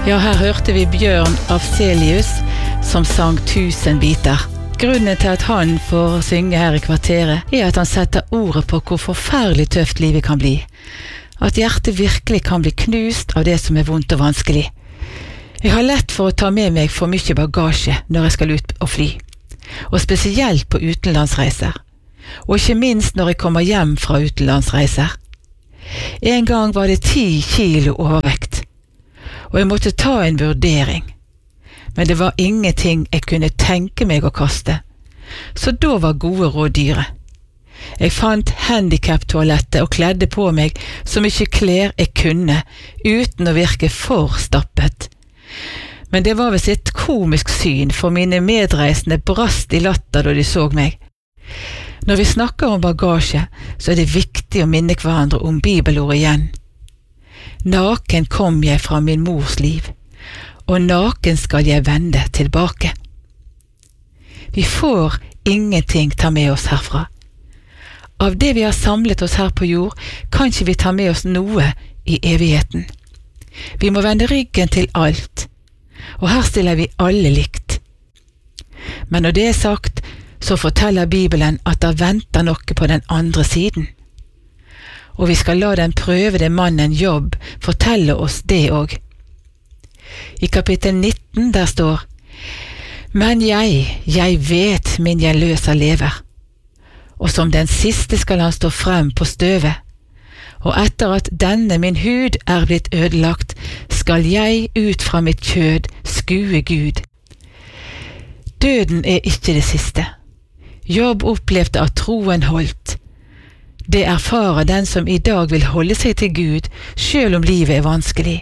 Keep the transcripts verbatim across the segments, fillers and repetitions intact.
Ja, her hørte vi Bjørn Afzelius som sang Tusen biter. Grunnen til at han får synge her i kvarteret er at han setter ordet på hvor forferdelig tøft livet kan bli. At hjertet virkelig kan bli knust av det som er vondt og vanskelig. Jeg har lett for å ta med meg for mye bagasje når jeg skal ut og fly, og spesielt på utenlandsreiser, og ikke minst når jeg kommer hjem fra utenlandsreiser. En gang var det ti kilo overvekt, og jeg måtte ta en vurdering. Men det var ingenting jeg kunne tenke meg å kaste, så da var gode råd dyre. Jeg fant handicap-toalettet og kledde på meg så mye klær jeg kunne, uten å virke for stappet. Men det var visst et komisk syn, for mine medreisende brast i latter da de så meg. Når vi snakker om bagasje, så er det viktig å minne hverandre om bibelordet igjen. Naken kom jeg fra min mors liv, og naken skal jeg vende tilbake. Vi får ingenting ta med oss herfra. Av det vi har samlet oss her på jord, kan ikke vi ta med oss noe i evigheten. Vi må vende ryggen til alt, og her stiller vi alle likt. Men når det er sagt, så forteller Bibelen at det venter noe på den andre siden. Og vi skal la den prøvede mannen Jobb fortelle oss det også. I kapittel nitten der står: Men jeg, jeg vet min gjenløser lever, og som den siste skal han stå frem på støvet, og etter at denne min hud er blitt ødelagt, skal jeg ut fra mitt kjød skue Gud. Døden er ikke det siste. Jobb opplevde at troen holdt. Det erfarer den som i dag vil holde seg til Gud, selv om livet er vanskelig.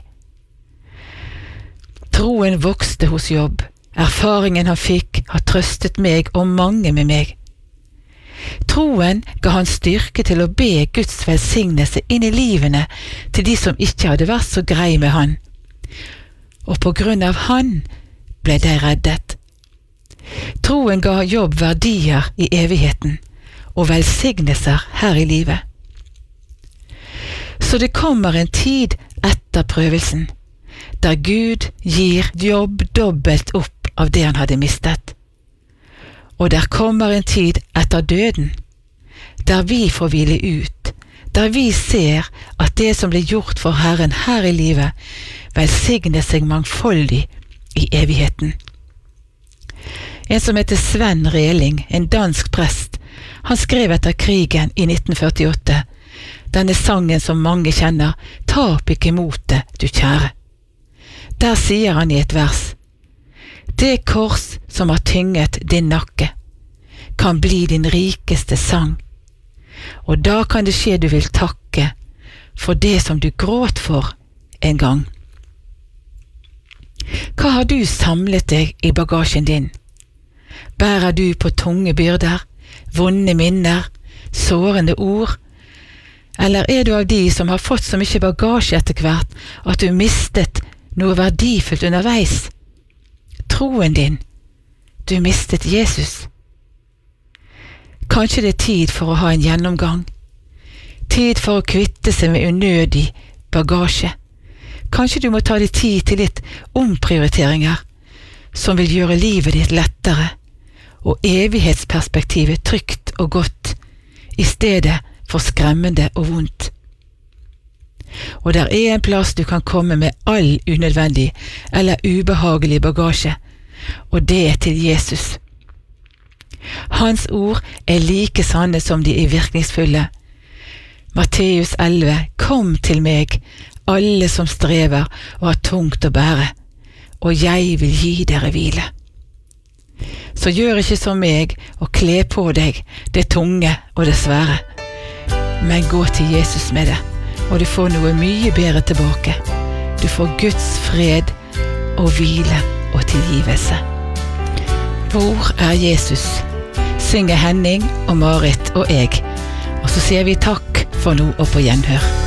Troen vokste hos Jobb. Erfaringen han fikk har trøstet meg og mange med meg. Troen ga han styrke til å be Guds velsignelse inn i livene til de som ikke hadde vært så grei med han. Og på grunn av han ble de reddet. Troen ga Jobb verdier i evigheten og velsignelser her i livet. Så det kommer en tid etter prøvelsen, der Gud gir Jobb dobbelt opp av det han hadde mistet. Og der kommer en tid etter døden, der vi får hvile ut, der vi ser at det som blir gjort for Herren her i livet, velsigner seg mangfoldig i evigheten. En som heter Sven Reling, en dansk prest, han skrev etter krigen i nitten førtiåtte, denne sangen som mange kjenner, «Tap ikke motet, du kjære». Der sier han i et vers: Det kors som har tynget din nakke, kan bli din rikeste sang, og da kan det skje du vil takke for det som du gråt for en gang. Hva har du samlet deg i bagasjen din? Bærer du på tunge byrder, vonde minner, sårende ord? Eller er du av de som har fått så mye bagasje etter hvert at du mistet noe verdifullt underveis? Troen din. Du mistet Jesus. Kanskje det er tid for å ha en gjennomgang. Tid for å kvitte seg med unødig bagasje. Kanskje du må ta deg tid til litt omprioriteringer som vil gjøre livet ditt lettere og evighetsperspektivet trygt og godt, i stedet for skremmende og vondt. Og der er en plass du kan komme med all unødvendig eller ubehagelig bagasje, og det er til Jesus. Hans ord er like sanne som de er virkningsfulle. Matteus elleve: Kom til meg, alle som strever og har tungt å bære, og jeg vil gi dere hvile. Så gjør ikke som meg og kle på deg det tunge og det svære, men gå til Jesus med det, og du får noe mye bedre tilbake. Du får Guds fred og hvile og tilgivelse. Hvor er Jesus? Synger Henning og Marit og jeg, og så sier vi takk for nå og på gjenhør.